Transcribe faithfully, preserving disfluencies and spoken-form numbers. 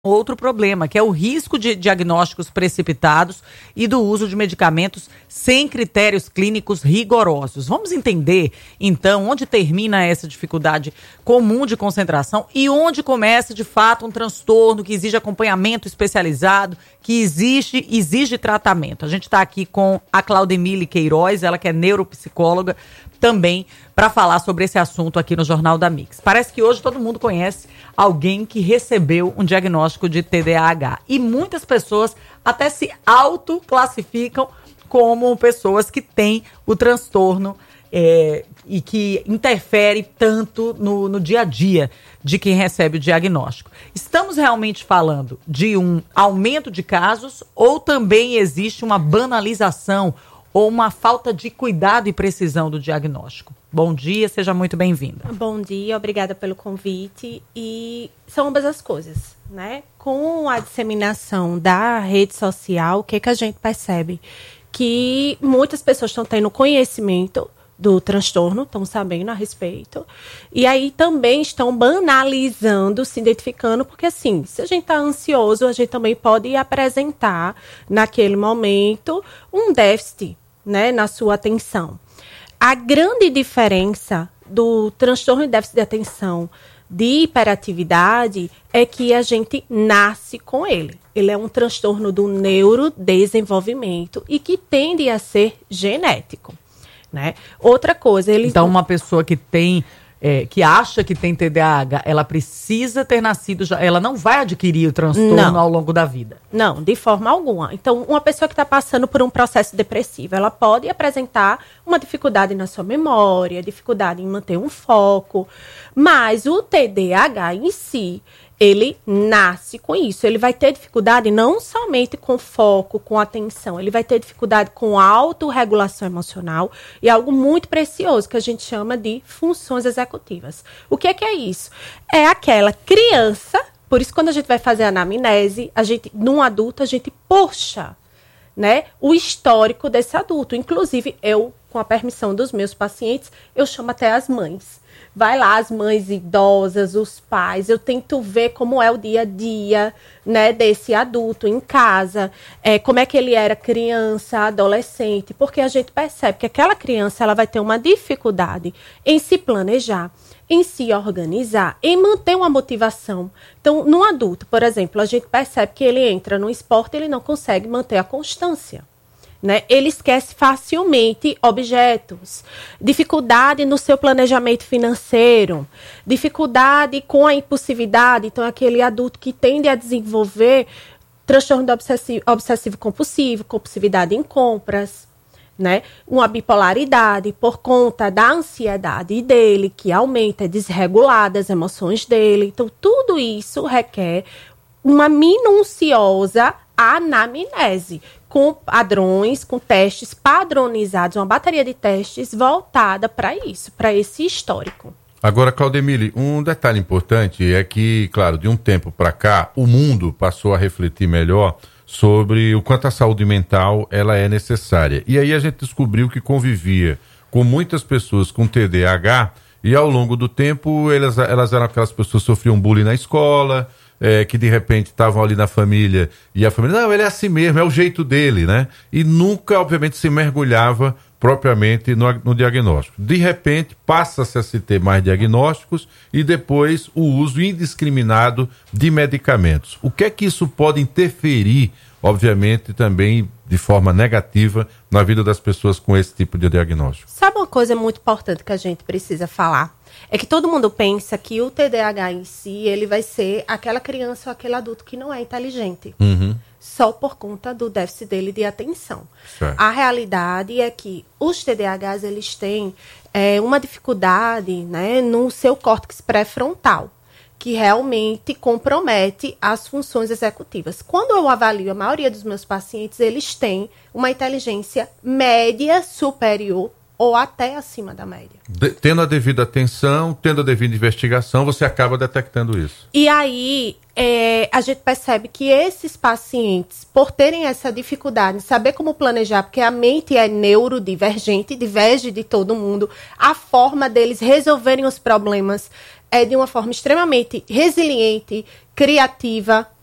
outro problema, que é o risco de diagnósticos precipitados e do uso de medicamentos sem critérios clínicos rigorosos. Vamos entender, então, onde termina essa dificuldade comum de concentração e onde começa, de fato, um transtorno que exige acompanhamento especializado, que exige, exige tratamento. A gente está aqui com a Claudemile Queiroz, ela que é neuropsicóloga, também para falar sobre esse assunto aqui no Jornal da Mix. Parece que hoje todo mundo conhece alguém que recebeu um diagnóstico de T D A H. E muitas pessoas até se autoclassificam como pessoas que têm o transtorno é, e que interfere tanto no, no dia a dia de quem recebe o diagnóstico. Estamos realmente falando de um aumento de casos ou também existe uma banalização ou uma falta de cuidado e precisão do diagnóstico? Bom dia, seja muito bem-vinda. Bom dia, obrigada pelo convite. E são ambas as coisas, né? Com a disseminação da rede social, o que, que a gente percebe? Que muitas pessoas estão tendo conhecimento do transtorno, estão sabendo a respeito, e aí também estão banalizando, se identificando, porque assim, se a gente está ansioso, a gente também pode apresentar, naquele momento, um déficit, né, na sua atenção. A grande diferença do transtorno de déficit de atenção de hiperatividade é que a gente nasce com ele. Ele é um transtorno do neurodesenvolvimento e que tende a ser genético, né? Outra coisa, ele... Então, uma pessoa que tem, é, que acha que tem T D A H, ela precisa ter nascido já, ela não vai adquirir o transtorno não. ao longo da vida? Não, de forma alguma. Então, uma pessoa que está passando por um processo depressivo, ela pode apresentar uma dificuldade na sua memória, dificuldade em manter um foco, mas o T D A H em si, ele nasce com isso. Ele vai ter dificuldade não somente com foco, com atenção, ele vai ter dificuldade com autorregulação emocional e algo muito precioso que a gente chama de funções executivas. O que é que é isso? É aquela criança, por isso quando a gente vai fazer a anamnese, a gente, num adulto, a gente puxa, né, o histórico desse adulto. Inclusive, eu, com a permissão dos meus pacientes, eu chamo até as mães. Vai lá, as mães idosas, os pais, eu tento ver como é o dia a dia, né, desse adulto em casa, é, como é que ele era criança, adolescente, porque a gente percebe que aquela criança ela vai ter uma dificuldade em se planejar, em se organizar, em manter uma motivação. Então, no adulto, por exemplo, a gente percebe que ele entra no esporte e ele não consegue manter a constância. Né? Ele esquece facilmente objetos, dificuldade no seu planejamento financeiro, dificuldade com a impulsividade. Então, aquele adulto que tende a desenvolver transtorno de obsessivo, obsessivo compulsivo, compulsividade em compras, né? Uma bipolaridade por conta da ansiedade dele, que aumenta, é desregulada as emoções dele. Então, tudo isso requer uma minuciosa anamnese, com padrões, com testes padronizados, uma bateria de testes voltada para isso, para esse histórico. Agora, Claudemile, um detalhe importante é que, claro, de um tempo para cá, o mundo passou a refletir melhor sobre o quanto a saúde mental ela é necessária. E aí a gente descobriu que convivia com muitas pessoas com T D A H e ao longo do tempo elas, elas eram aquelas pessoas que sofriam bullying na escola, É, que de repente estavam ali na família e a família, não, ele é assim mesmo, é o jeito dele, né? E nunca, obviamente, se mergulhava propriamente no, no diagnóstico. De repente, passa-se a se ter mais diagnósticos e depois o uso indiscriminado de medicamentos. O que é que isso pode interferir, obviamente, também de forma negativa na vida das pessoas com esse tipo de diagnóstico? Sabe uma coisa muito importante que a gente precisa falar? É que todo mundo pensa que o T D A H em si, ele vai ser aquela criança ou aquele adulto que não é inteligente. Uhum. Só por conta do déficit dele de atenção. Certo. A realidade é que os T D A Hs, eles têm é, uma dificuldade, né, no seu córtex pré-frontal, que realmente compromete as funções executivas. Quando eu avalio a maioria dos meus pacientes, eles têm uma inteligência média superior ou até acima da média. De, tendo a devida atenção, tendo a devida investigação, você acaba detectando isso. E aí, é, a gente percebe que esses pacientes, por terem essa dificuldade de saber como planejar, porque a mente é neurodivergente, diverge de todo mundo, a forma deles resolverem os problemas é de uma forma extremamente resiliente, criativa,